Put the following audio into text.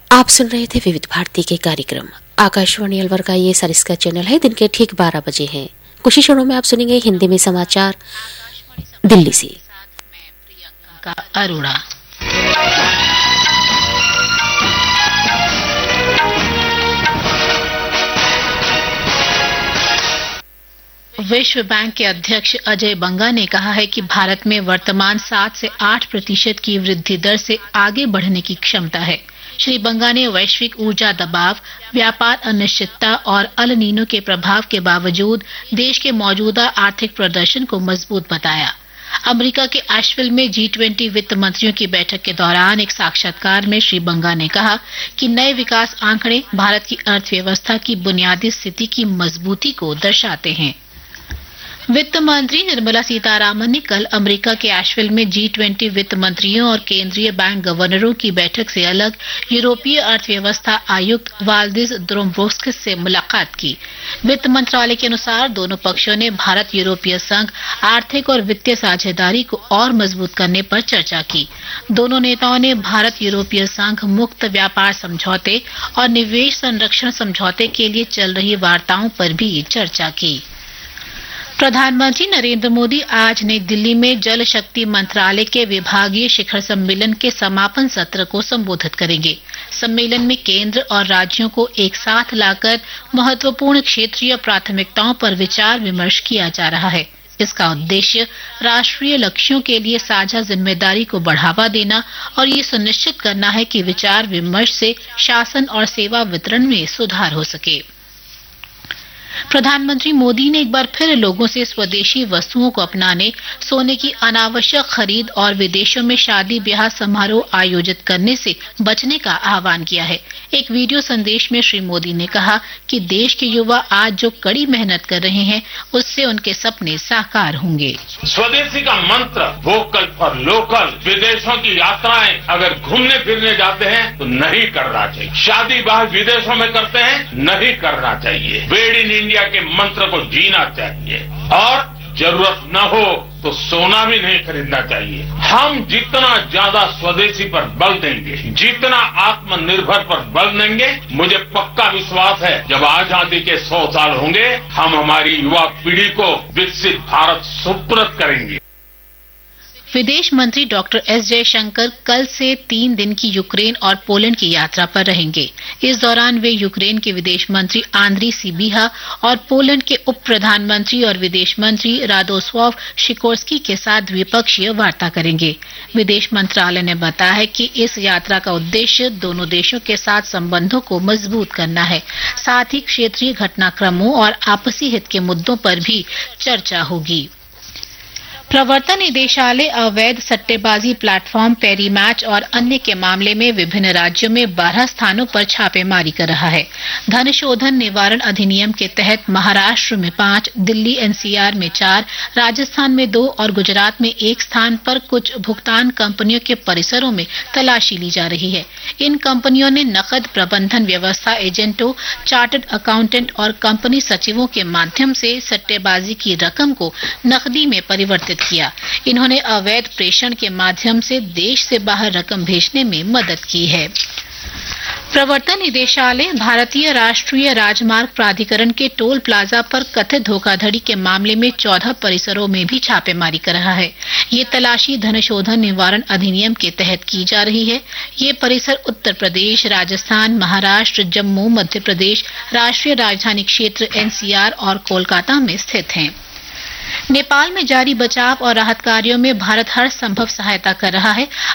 आप सुन रहे थे विविध भारती के कार्यक्रम। आकाशवाणी अलवर का ये सर इसका चैनल है। दिन के ठीक 12 बजे हैं। कुछ ही क्षणों में आप सुनेंगे हिंदी में समाचार दिल्ली से। अरोड़ा। विश्व बैंक के अध्यक्ष अजय बंगा ने कहा है कि भारत में वर्तमान 7 से 8% की वृद्धि दर से आगे बढ़ने की क्षमता है। श्री बंगा ने वैश्विक ऊर्जा दबाव, व्यापार अनिश्चितता और अल नीनो के प्रभाव के बावजूद देश के मौजूदा आर्थिक प्रदर्शन को मजबूत बताया। अमेरिका के एशविल में G20 वित्त मंत्रियों की बैठक के दौरान एक साक्षात्कार में श्री बंगा ने कहा कि नए विकास आंकड़े भारत की अर्थव्यवस्था की बुनियादी स्थिति की मजबूती को दर्शाते हैं। वित्त मंत्री निर्मला सीतारामन ने कल अमेरिका के एशविल में G20 वित्त मंत्रियों और केंद्रीय बैंक गवर्नरों की बैठक से अलग यूरोपीय अर्थव्यवस्था आयुक्त वाल्डिस डोम्ब्रोवस्किस से मुलाकात की। वित्त मंत्रालय के अनुसार दोनों पक्षों ने भारत यूरोपीय संघ आर्थिक और वित्तीय साझेदारी को और मजबूत करने पर चर्चा की। दोनों नेताओं ने भारत यूरोपीय संघ मुक्त व्यापार समझौते और निवेश संरक्षण समझौते के लिए चल रही वार्ताओं पर भी चर्चा की। प्रधानमंत्री नरेंद्र मोदी आज नई दिल्ली में जल शक्ति मंत्रालय के विभागीय शिखर सम्मेलन के समापन सत्र को संबोधित करेंगे। सम्मेलन में केंद्र और राज्यों को एक साथ लाकर महत्वपूर्ण क्षेत्रीय प्राथमिकताओं पर विचार विमर्श किया जा रहा है। इसका उद्देश्य राष्ट्रीय लक्ष्यों के लिए साझा जिम्मेदारी को बढ़ावा देना और ये सुनिश्चित करना है कि विचार विमर्श से शासन और सेवा वितरण में सुधार हो सके। प्रधानमंत्री मोदी ने एक बार फिर लोगों से स्वदेशी वस्तुओं को अपनाने, सोने की अनावश्यक खरीद और विदेशों में शादी ब्याह समारोह आयोजित करने से बचने का आह्वान किया है। एक वीडियो संदेश में श्री मोदी ने कहा कि देश के युवा आज जो कड़ी मेहनत कर रहे हैं, उससे उनके सपने साकार होंगे। स्वदेशी का मंत्र वोकल फॉर लोकल। विदेशों की यात्राएं अगर घूमने फिरने जाते हैं तो नहीं करना चाहिए। शादी ब्याह विदेशों में करते हैं, नहीं करना चाहिए। मेड इन इंडिया के मंत्र को जीना चाहिए और जरूरत न हो तो सोना भी नहीं खरीदना चाहिए। हम जितना ज्यादा स्वदेशी पर बल देंगे, जितना आत्मनिर्भर पर बल देंगे, मुझे पक्का विश्वास है जब आजादी के 100 साल होंगे, हम हमारी युवा पीढ़ी को विकसित भारत सुपुर्द करेंगे। विदेश मंत्री डॉक्टर एस जयशंकर कल से 3 दिन की यूक्रेन और पोलैंड की यात्रा पर रहेंगे। इस दौरान वे यूक्रेन के विदेश मंत्री आंद्री सिबिहा और पोलैंड के उप प्रधानमंत्री और विदेश मंत्री रादोस्लाव सिकोर्स्की के साथ द्विपक्षीय वार्ता करेंगे। विदेश मंत्रालय ने बताया है कि इस यात्रा का उद्देश्य दोनों देशों के साथ संबंधों को मजबूत करना है। साथ ही क्षेत्रीय घटनाक्रमों और आपसी हित के मुद्दों पर भी चर्चा होगी। प्रवर्तन निदेशालय अवैध सट्टेबाजी प्लेटफॉर्म पेरीमैच और अन्य के मामले में विभिन्न राज्यों में 12 स्थानों पर छापेमारी कर रहा है। धन शोधन निवारण अधिनियम के तहत महाराष्ट्र में 5, दिल्ली NCR में 4, राजस्थान में 2 और गुजरात में 1 स्थान पर कुछ भुगतान कंपनियों के परिसरों में तलाशी ली जा रही है। इन कंपनियों ने नकद प्रबंधन व्यवस्था एजेंटों, चार्टर्ड अकाउंटेंट और कंपनी सचिवों के माध्यम से सट्टेबाजी की रकम को नकदी में परिवर्तित किया। इन्होंने अवैध प्रेषण के माध्यम से देश से बाहर रकम भेजने में मदद की है। प्रवर्तन निदेशालय भारतीय राष्ट्रीय राजमार्ग प्राधिकरण के टोल प्लाजा पर कथित धोखाधड़ी के मामले में 14 परिसरों में भी छापेमारी कर रहा है। ये तलाशी धन शोधन निवारण अधिनियम के तहत की जा रही है। ये परिसर उत्तर प्रदेश, राजस्थान, महाराष्ट्र, जम्मू, मध्य प्रदेश, राष्ट्रीय राजधानी क्षेत्र NCR और कोलकाता में स्थित हैं। नेपाल में जारी बचाव और राहत कार्यों में भारत हर संभव सहायता कर रहा है।